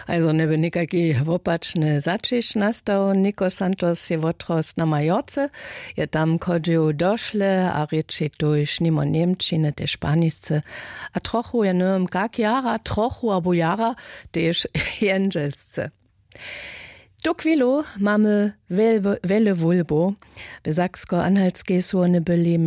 Also ne by nikaki wopačny začiš nastał, Niko Santos je wotros na Majorce, je tam chodził doszle, a rieči tuž nimo Niemčiny, te španisce, a trochu je neviem kak jara, trochu abo jara, tež jędrzesce. Do chwilu mamy wiele wulbo. W Saksko-Anhaltskiej słony byli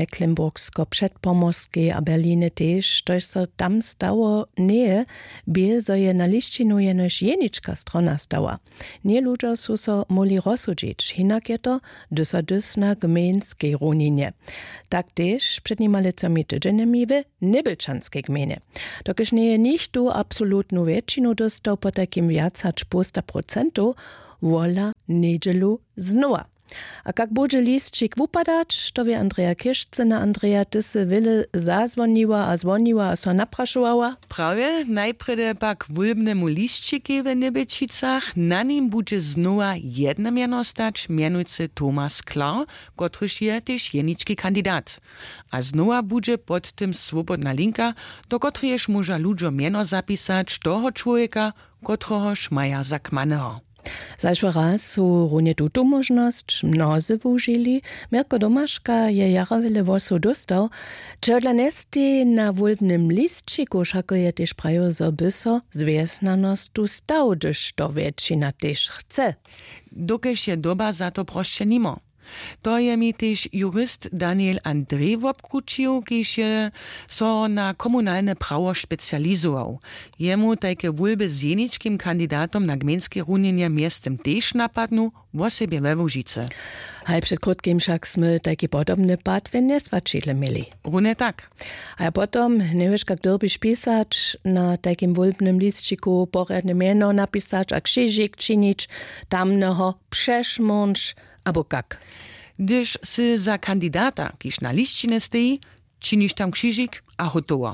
Mecklenburgsko-Przedpomorskie a Berliny też, toż so tam stało nie, by so je na liścinu jenoś jeniczka strona stała. Nie ludzie su so moli rozsudzić, hinak je to dys na gmejnskiej runinie. Tak też przed niemalcami tydzieniami w Nibelczanskiej gminy. Dokiż nie nicht tu absolutnu wieczinu dostał po takim więcać 100%, wola niedzielu znowa. A jak będzie listčik wupadać, to wie Andrea Kiszczyna. Andrea, ty se wiele zazwoniła, a so napraszowała? Prawie, najprede pak wulbnemu listčiki w Niebelčicach. Na nim będzie znowa jedno miano stać, mianujcy Thomas Klar, kotryż je też jeniczki kandidat. A znowa będzie pod tym swobodna linka, do kotryjeż może ludziom miano zapisać toho człowieka, kotrohoż maja zakmaneho. Zajszły raz su runie tutu możność, mnozy wužili, Mirko Domaszka je jara wiele wosu dostał, czy dla nesty na wulbnym listčiku šako je też prajo zo byso zwiesnanost tu stał, gdyż to wieczina też chce. Dokež je doba za to prošće nimo. To je mi też jurist Daniel Andrej wobkručił, kiž je so na komunalne prawo specjalizował. Jemu tajke wulby z jeničkim kandidatom na gmejnskie runjenje miestem też napadnu, wo sobie we Łužice. Hej, przed krótkim však sme taki podobny pad w Nestwačidle mieli. Rune tak. A potom, nie wiesz, jak derbyś pisać, na takim wulbnym listčiku poradne mieno napisać, a krzyżyk czynić, tamneho przeszmącz, abo kak? Gdyż sy za kandidata, kiż na liśćine stoi, czynisz tam krzyżyk, a hotowo.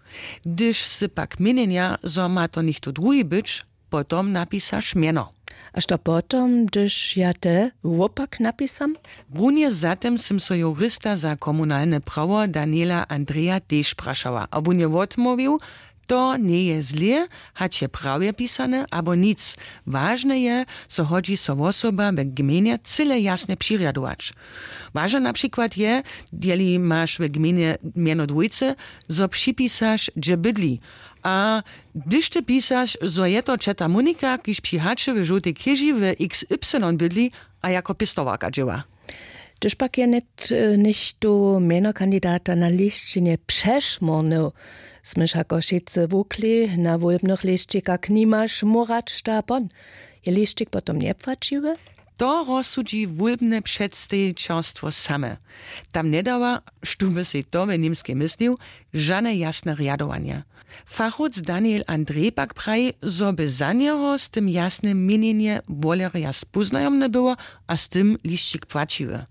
Gdyż sy pak mienienia, zo ma to nicht to drugi być, potom napisasz mieno. A što potom, gdyż ja te wopak napisam? Runie zatem sym so jurista za komunalne prawo Daniela Andreja też praszała. A on je odmówił, to nie je zle, hać je prawie pisane, abo nic. Ważne je, so chodzi so osoba w gminie cyle jasne přirjadować. Ważne na przykład je, jeli masz w gminie miano dwójce, so przypisasz, gdzie bydli. A gdyż ty pisasz, so je to czeta Monika, kiż przyhaczy w żółtej kieži w XY bydli, a jako pistowaka dzieła. Gdyż pak je nicht tu mieno kandidata na lišćinie przeszmorny. Sme šako šice wukli na wulbnych lišćikach nimaš morać štabon. Je lišćik potom nie płaciły? To rozsudzi wulbne przedstawicielstwo same. Tam nie dała, sztuby się to w niemskie myślił, żadne jasne riadowanie. Fachoc Daniel Andrej pak praji, zo by za niego z tym jasnym mienienie woleria spoznajomne było, a z tym lišćik płaciły.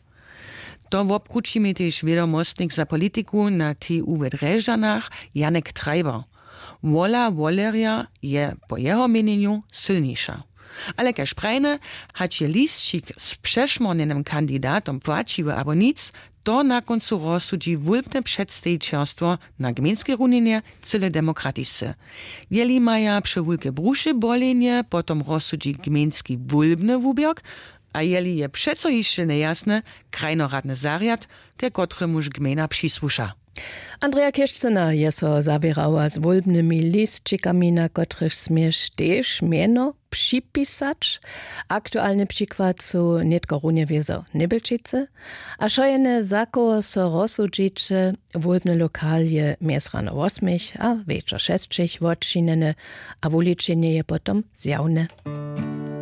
To wobkruči mi też wiadomostnik za polityku na TU w Drežďanach Janek Treiber. Wola woleria je po jeho mienieniu silniejsza. Ale kaž prajne, hać je lišćik z przeszmornenym kandidatom płaciły abo nic, to na końcu rozsudzi wulbne przedstawicielstwo na gmejnskie runjenje cyle demokratisce. Jeli maja przewulke bruszy bolenie, potom rozsudzi gmejnski wulbny wubiok, a jeli je przeco jeszcze nejasne, krajnoradny zariad, ke kotremuž gmejna přisłuša. Andrea Kiszczyna je so zabierała z wulbnymi listčikami, na kotrych smiesz też mieno przypisać. Aktualny przykład su nietko runie wiezo Nibelčice, a szojene zako so rozsudžiče wulbny lokal je mies rano 8, a wieczor 6 odčinene, a wuličenje je potom zjawne.